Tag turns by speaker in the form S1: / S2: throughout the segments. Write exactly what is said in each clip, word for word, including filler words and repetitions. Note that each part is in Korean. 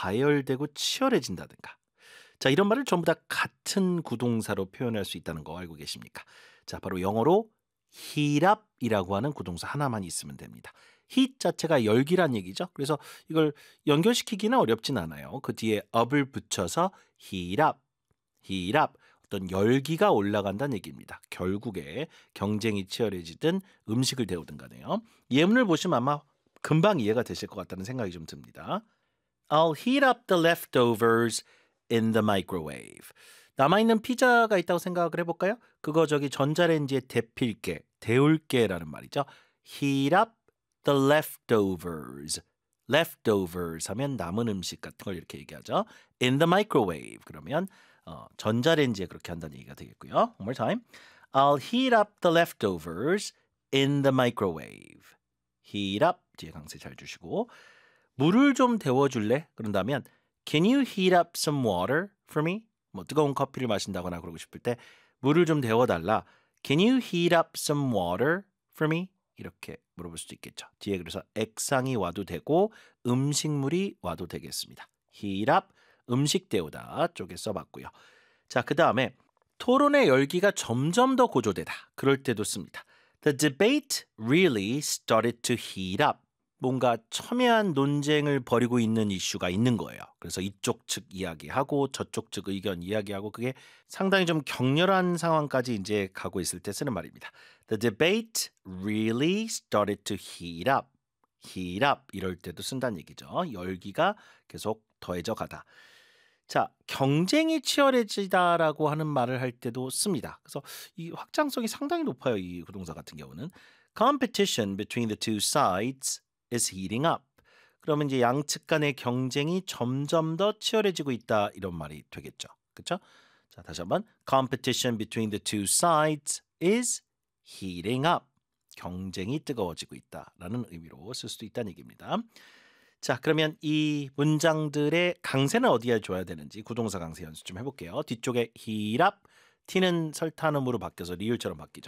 S1: 가열되고 치열해진다든가. 자, 이런 말을 전부 다 같은 구동사로 표현할 수 있다는 거 알고 계십니까? 자, 바로 영어로 heat up이라고 하는 구동사 하나만 있으면 됩니다. heat 자체가 열기란 얘기죠. 그래서 이걸 연결시키기는 어렵진 않아요. 그 뒤에 up을 붙여서 heat up, heat up. 어떤 열기가 올라간다는 얘기입니다. 결국에 경쟁이 치열해지든 음식을 데우든 간에요. 예문을 보시면 아마 금방 이해가 되실 것 같다는 생각이 좀 듭니다. I'll heat up the leftovers in the microwave. 남아있는 피자가 있다고 생각을 해볼까요? 그거 저기 전자레인지에 데필게, 데울게라는 말이죠. Heat up the leftovers. leftovers 하면 남은 음식 같은 걸 이렇게 얘기하죠. In the microwave. 그러면 어, 전자레인지에 그렇게 한다는 얘기가 되겠고요. One more time. I'll heat up the leftovers in the microwave. heat up 뒤에 강세 잘 주시고 물을 좀 데워줄래? 그런다면 Can you heat up some water for me? 뭐 뜨거운 커피를 마신다거나 그러고 싶을 때 물을 좀 데워달라. Can you heat up some water for me? 이렇게 물어볼 수도 있겠죠. 뒤에 그래서 액상이 와도 되고 음식물이 와도 되겠습니다. heat up, 음식 데우다 쪽에 써봤고요. 자, 그 다음에 토론의 열기가 점점 더 고조되다. 그럴 때도 씁니다. The debate really started to heat up. 뭔가 첨예한 논쟁을 벌이고 있는 이슈가 있는 거예요. 그래서 이쪽 측 이야기하고 저쪽 측 의견 이야기하고 그게 상당히 좀 격렬한 상황까지 이제 가고 있을 때 쓰는 말입니다. The debate really started to heat up. heat up 이럴 때도 쓴다는 얘기죠. 열기가 계속 더해져 가다. 자, 경쟁이 치열해지다라고 하는 말을 할 때도 씁니다. 그래서 이 확장성이 상당히 높아요. 이 구동사 같은 경우는. Competition between the two sides is heating up. 그러면 이제 양측 간의 경쟁이 점점 더 치열해지고 있다 이런 말이 되겠죠. 그렇죠? 자, 다시 한번 competition between the two sides is heating up. 경쟁이 뜨거워지고 있다라는 의미로 쓸 수도 있다는 얘기입니다. 자, 그러면 이 문장들의 강세는 어디에 줘야 되는지 구동사 강세 연습 좀 해볼게요. 뒤쪽에 heat up, t는 설탄음으로 바뀌어서 리을처럼 바뀌죠.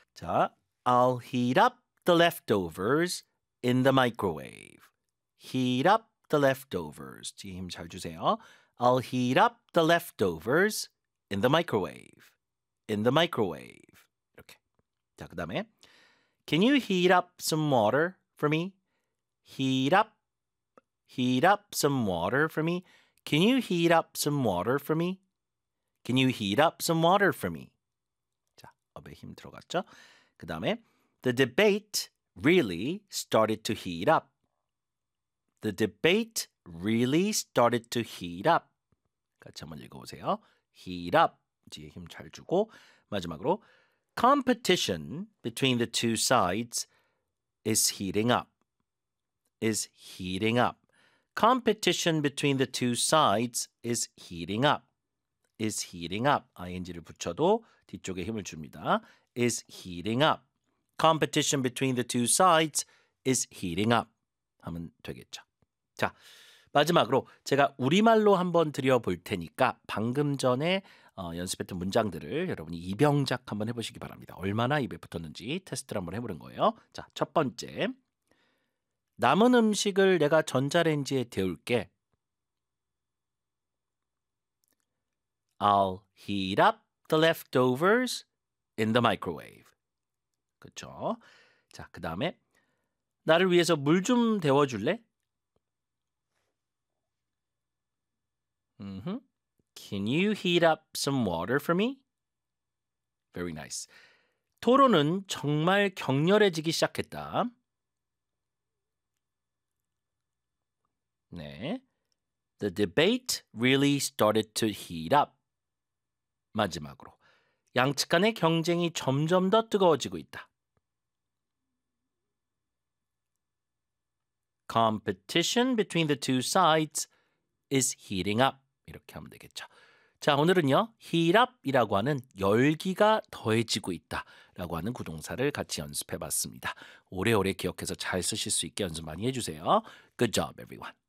S1: 자, I'll heat up the leftovers in the microwave. Heat up the leftovers. 뒤에 힘 잘 주세요. I'll heat up the leftovers in the microwave. In the microwave. 이렇게. 자, 그 다음에 Can you heat up some water for me? Heat up. Heat up some water for me. Can you heat up some water for me? Can you heat up some water for me? 자, 업에 힘 들어갔죠? 그 다음에 The debate really started to heat up. The debate really started to heat up. 같이 한번 읽어보세요. Heat up. 뒤에 힘 잘 주고 마지막으로 Competition between the two sides is heating up. Is heating up. Competition between the two sides is heating up. Is heating up. ing를 붙여도 뒤쪽에 힘을 줍니다. Is heating up. Competition between the two sides is heating up. 하면 되겠죠. 자, 마지막으로 제가 우리말로 한번 드려볼 테니까 방금 전에 어, 연습했던 문장들을 여러분이 이병작 한번 해보시기 바랍니다. 얼마나 입에 붙었는지 테스트를 한번 해보는 거예요. 자, 첫 번째. 남은 음식을 내가 전자레인지에 데울게. I'll heat up the leftovers in the microwave. 그렇죠? 자, 그 다음에 나를 위해서 물 좀 데워줄래? Mm-hmm. Can you heat up some water for me? Very nice. 토론은 정말 격렬해지기 시작했다. 네. The debate really started to heat up. 마지막으로 양측 간의 경쟁이 점점 더 뜨거워지고 있다. Competition between the two sides is heating up. 이렇게 하면 되겠죠. 자, 오늘은요. heat up이라고 하는 열기가 더해지고 있다라고 하는 구동사를 같이 연습해 봤습니다. 오래오래 기억해서 잘 쓰실 수 있게 연습 많이 해주세요. Good job, everyone.